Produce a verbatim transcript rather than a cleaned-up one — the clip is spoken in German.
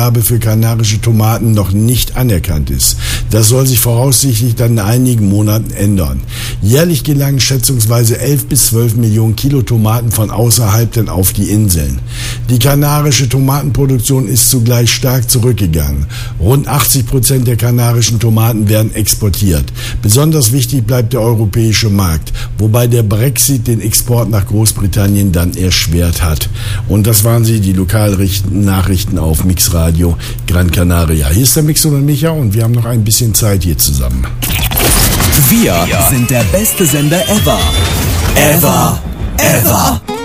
für kanarische Tomaten noch nicht anerkannt ist. Das soll sich voraussichtlich dann in einigen Monaten ändern. Jährlich gelangen schätzungsweise elf bis zwölf Millionen Kilo Tomaten von außerhalb dann auf die Inseln. Die kanarische Tomatenproduktion ist zugleich stark zurückgegangen. Rund achtzig Prozent der kanarischen Tomaten werden exportiert. Besonders wichtig bleibt der europäische Markt, wobei der Brexit den Export nach Großbritannien dann erschwert hat. Und das waren sie, die Lokalnachrichten auf Mixradio Gran Canaria. Hier ist der Mixo und Micha und wir haben noch ein bisschen Zeit hier zusammen. Wir sind der beste Sender ever. Ever. Ever.